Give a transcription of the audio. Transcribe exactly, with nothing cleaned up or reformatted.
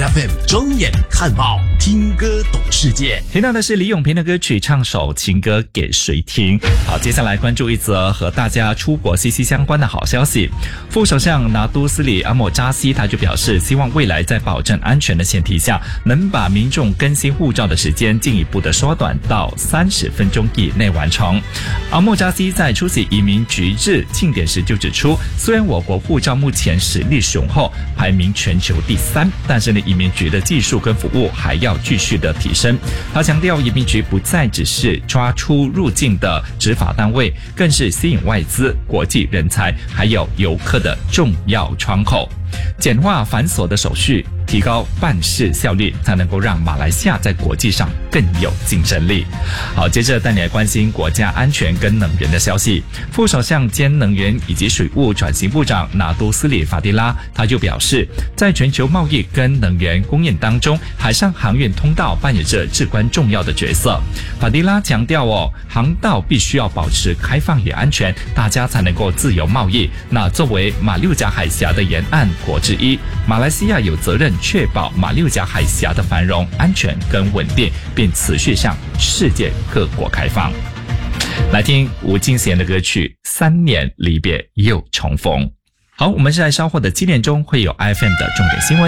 F M 睁眼看报，听歌懂世界。 听到的是李永平的歌曲《唱首情歌给谁听》。好，接下来关注一则和大家出国息息相关的好消息。副首相拿督斯里阿莫扎西他就表示，希望未来在保证安全的前提下，能把民众更新护照的时间进一步的缩短到三十分钟以内完成。阿莫扎西在出席移民局日庆典时就指出，虽然我国护照目前实力雄厚，排名全球第三，但是呢，移民局的技术跟服务还要继续的提升。他强调，移民局不再只是抓出入境的执法单位，更是吸引外资、国际人才还有游客的重要窗口。简化繁琐的手续，提高办事效率，才能够让马来西亚在国际上更有竞争力。好，接着带你来关心国家安全跟能源的消息。副首相兼能源以及水务转型部长拿督斯里法迪拉他就表示，在全球贸易跟能源供应当中，海上航运通道扮演着至关重要的角色。法迪拉强调哦，航道必须要保持开放与安全，大家才能够自由贸易。那作为马六甲海峡的沿岸国之一，马来西亚有责任确保马六甲海峡的繁荣、安全跟稳定，并持续向世界各国开放。来听吴金贤的歌曲《三年离别又重逢》。好，我们是在稍后的七点钟会有 I F M 的重点新闻。